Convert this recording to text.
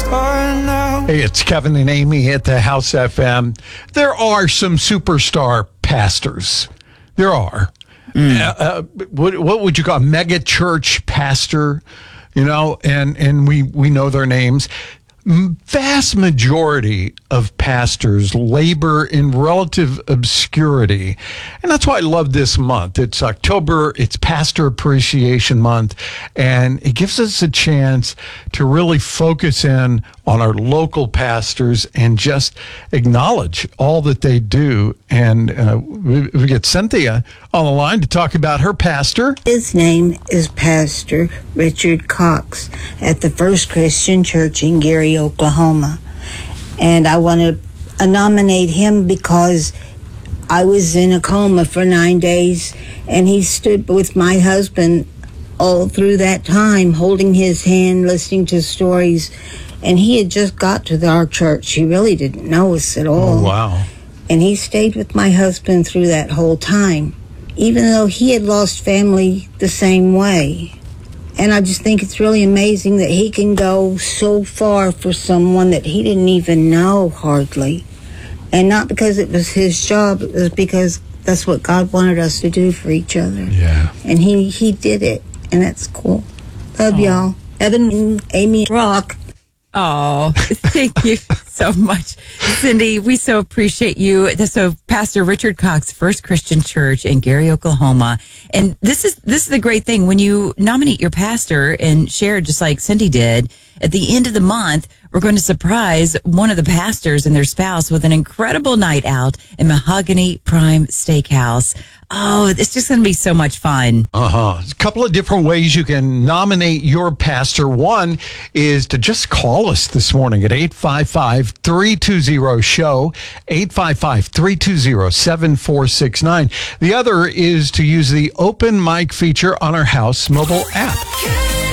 Hey, it's Kevin and Amy at the House FM. There are some superstar pastors. There are. What would you call a mega church pastor? You know, and we know their names. Vast majority of pastors labor in relative obscurity. And that's why I love this month. It's October, it's Pastor Appreciation Month, and it gives us a chance to really focus in on our local pastors and just acknowledge all that they do. And we get Cynthia on the line to talk about her pastor. His name is Pastor Richard Cox at the First Christian Church in Gary, Oklahoma. And I want to nominate him because I was in a coma for 9 days, and he stood with my husband all through that time, holding his hand, listening to stories. And he had just got to our church. He really didn't know us at all. Oh, wow. And he stayed with my husband through that whole time, even though he had lost family the same way. And I just think it's really amazing that he can go so far for someone that he didn't even know hardly. And not because it was his job, it was because that's what God wanted us to do for each other. Yeah. And he did it, and that's cool. Love y'all. Evan and Amy rock. Oh, thank you so much, Cindy. We so appreciate you. So, Pastor Richard Cox, First Christian Church in Gary, Oklahoma, and this is the great thing when you nominate your pastor and share, just like Cindy did. At the end of the month, we're going to surprise one of the pastors and their spouse with an incredible night out in Mahogany Prime Steakhouse. Oh, it's just going to be so much fun. A couple of different ways you can nominate your pastor. One is to just call us this morning at 855-320-SHOW, 855-320-7469. The other is to use the open mic feature on our House mobile app.